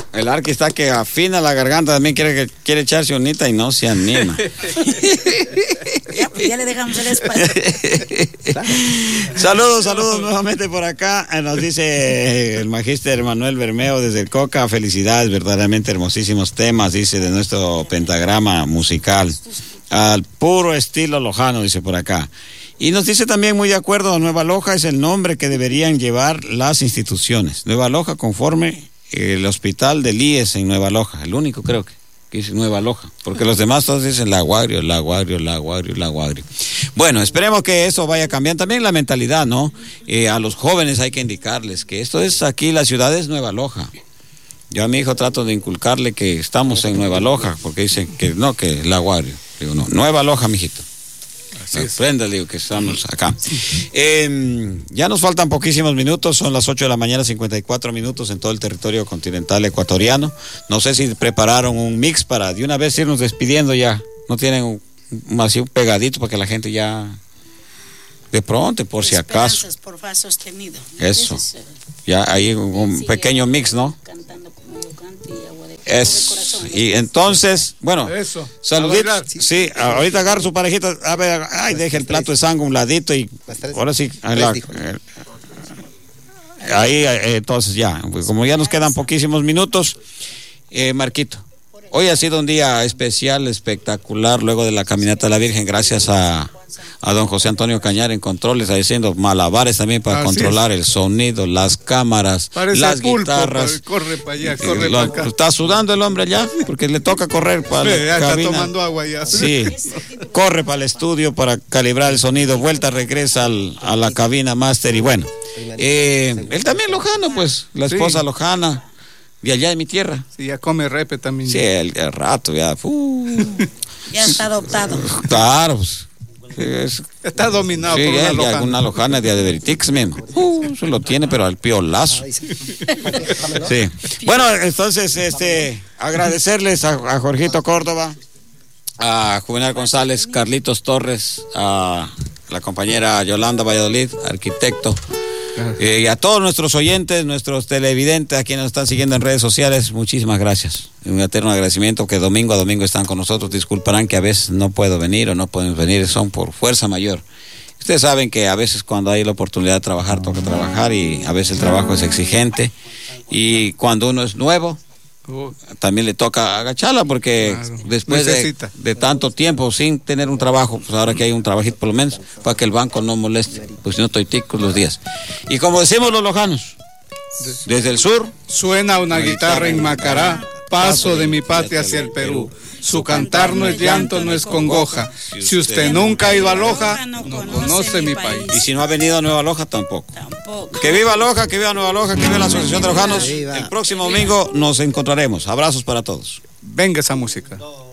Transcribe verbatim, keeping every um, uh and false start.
El Arqui está que afina la garganta, también quiere, quiere echarse unita y no se anima. Ya, pues ya le dejamos el espacio. Saludos, saludos nuevamente por acá. Nos dice el magíster Manuel Bermeo desde el Coca. Felicidades, verdaderamente hermosísimos temas, dice, de nuestro pentagrama musical. Al puro estilo lojano, dice por acá. Y nos dice también, muy de acuerdo, Nueva Loja es el nombre que deberían llevar las instituciones. Nueva Loja conforme el hospital del I E S en Nueva Loja, el único creo que, que dice Nueva Loja, porque los demás todos dicen Laguagrio, Laguagrio, Laguagrio, Laguagrio. Bueno, esperemos que eso vaya cambiando. También la mentalidad, ¿no? Eh, a los jóvenes hay que indicarles que esto es aquí, la ciudad es Nueva Loja. Yo a mi hijo trato de inculcarle que estamos en Nueva Loja, porque dicen que no, que Laguagrio. Digo, no, Nueva Loja, mijito. Aprenda, digo, que estamos acá. Eh, ya nos faltan poquísimos minutos, son las ocho de la mañana, cincuenta y cuatro minutos en todo el territorio continental ecuatoriano. No sé si prepararon un mix para de una vez irnos despidiendo ya. No tienen un, un así un pegadito para que la gente ya de pronto, por si acaso. Por fa sostenido. Eso. Ya hay un, un pequeño mix, ¿no? Cantando como yo canto y agua de Es, corazón. y entonces, bueno, Eso. saluditos. Sí, ahorita agarra su parejita, a ver, ay, deje el plato de sangre a un ladito y ahora sí, la, eh, ahí, eh, entonces ya, pues como ya nos quedan poquísimos minutos, eh, Marquito, hoy ha sido un día especial, espectacular, luego de la caminata de la Virgen, gracias a, a don José Antonio Cañar en controles, haciendo malabares también para Así controlar es. el sonido, las cámaras, Parece las pulpo, guitarras. corre para allá, corre Eh, lo- para acá. está sudando el hombre ya, porque le toca correr para Sí, la ya está cabina. tomando agua ya. Sí, corre para el estudio para calibrar el sonido, vuelta, regresa al, a la cabina máster y bueno. Eh, él también lojano, pues, la esposa Sí. lojana, de allá de mi tierra. Sí, ya come repe también. Sí, el, el rato ya. Uh, Ya está adoptado. claro, pues. Sí, es- Está dominado sí, por una él, ya lojana. una lojana de Adveritix mismo. Uh, eso lo tiene, pero al piolazo. Sí. Bueno, entonces, este, agradecerles a, a Jorgito Córdoba, a Juvenal González, Carlitos Torres, a la compañera Yolanda Valladolid, arquitecto, eh, y a todos nuestros oyentes, nuestros televidentes, a quienes nos están siguiendo en redes sociales, muchísimas gracias. Un eterno agradecimiento que domingo a domingo están con nosotros. Disculparán que a veces no puedo venir o no podemos venir, son por fuerza mayor. Ustedes saben que a veces cuando hay la oportunidad de trabajar, toca trabajar y a veces el trabajo es exigente. Y cuando uno es nuevo, Oh, también le toca agacharla porque Claro, después de, necesita. de tanto tiempo sin tener un trabajo, pues ahora que hay un trabajito por lo menos, para que el banco no moleste, pues si no estoy tico los días. Y como decimos los lojanos, desde el sur, Suena una guitarra en Macará, paso de mi patria hacia el Perú. Su cantar no es llanto, no es congoja. Si usted nunca ha ido a Loja, no conoce mi país. y si no ha venido a Nueva Loja, tampoco. Tampoco. Que viva Loja, que viva Nueva Loja, que viva la Asociación de Lojanos. El próximo domingo nos encontraremos. Abrazos para todos. Venga esa música.